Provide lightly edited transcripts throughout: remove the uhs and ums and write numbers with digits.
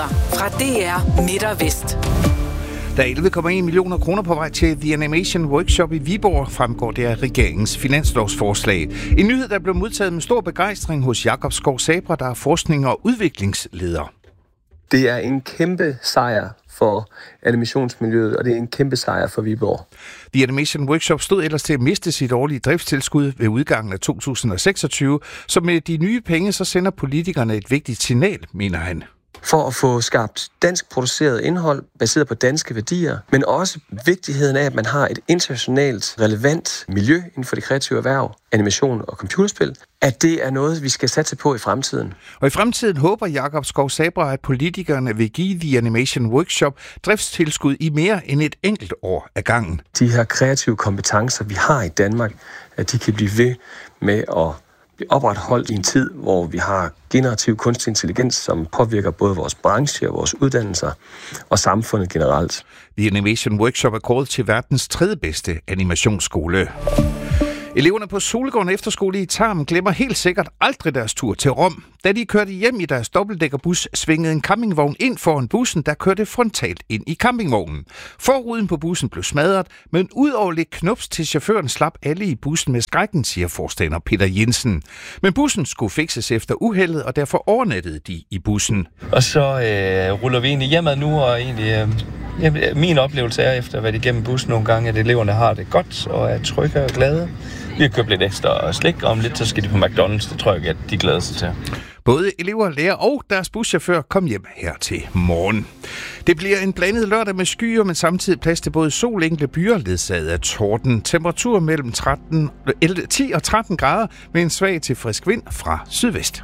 nyheder fra DR Midt og Vest. Der er 11,1 millioner kroner på vej til The Animation Workshop i Viborg, fremgår det af regeringens finanslovsforslag. En nyhed, der blev modtaget med stor begejstring hos Jakob Skov Sabra, der er forskning- og udviklingsleder. Det er en kæmpe sejr for animationsmiljøet, og det er en kæmpe sejr for Viborg. The Animation Workshop stod ellers til at miste sit årlige driftstilskud ved udgangen af 2026, så med de nye penge så sender politikerne et vigtigt signal, mener han. For at få skabt dansk produceret indhold, baseret på danske værdier, men også vigtigheden af, at man har et internationalt relevant miljø inden for det kreative erhverv, animation og computerspil, at det er noget, vi skal satse på i fremtiden. Og i fremtiden håber Jakob Skov Sabra, at politikerne vil give The Animation Workshop driftstilskud i mere end et enkelt år ad gangen. De her kreative kompetencer, vi har i Danmark, at de kan blive ved med at blive opretholdt i en tid, hvor vi har generativ kunstig intelligens, som påvirker både vores branche og vores uddannelser og samfundet generelt. The Animation Workshop er kåret til verdens 3. bedste animationsskole. Eleverne på Solegården Efterskole i Tarm glemmer helt sikkert aldrig deres tur til Rom. Da de kørte hjem i deres dobbeltdækkerbus, svingede en campingvogn ind foran bussen, der kørte frontalt ind i campingvognen. Forruden på bussen blev smadret, men ud over lidt knups til chaufføren slap alle i bussen med skrækken, siger forstander Peter Jensen. Men bussen skulle fikses efter uheldet, og derfor overnattede de i bussen. Og så ruller vi egentlig hjemad nu, og egentlig min oplevelse er efter at være igennem bussen nogle gange, at eleverne har det godt og er trygge og glade. Vi har købt lidt ekstra slik, og om lidt så skal de på McDonald's. Det tror jeg, at de glæder sig til. Både elever, lærer og deres buschauffør kom hjem her til morgen. Det bliver en blandet lørdag med skyer, men samtidig plads til både sol, enkelte byer, ledsaget af torden. Temperatur mellem 10 og 13 grader med en svag til frisk vind fra sydvest.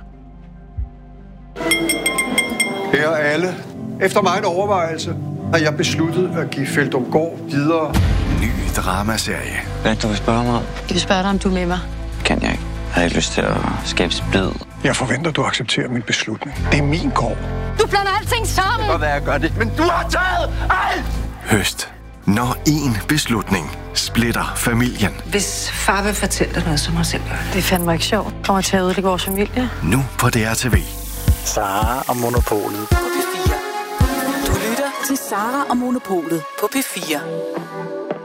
Her er alle. Efter megen overvejelse har jeg besluttet at give Feldumgård videre. Ny dramaserie. Hvad du vil spørge mig om? Jeg vil spørge dig, om du er med mig. Kan jeg ikke. Jeg har ikke lyst til at skabe splid. Jeg forventer, du accepterer min beslutning. Det er min gård. Du blander alting sammen! Det kan godt være, jeg gør det, men du har taget alt! Høst. Når én beslutning splitter familien. Hvis far vil fortælle dig noget, så må jeg selv gøre det. Det er fandme ikke sjovt. Kommer til at ødelægge vores familie. Nu på DR TV. Sara og Monopolet. På P4. Du lytter til Sara og Monopolet på P4.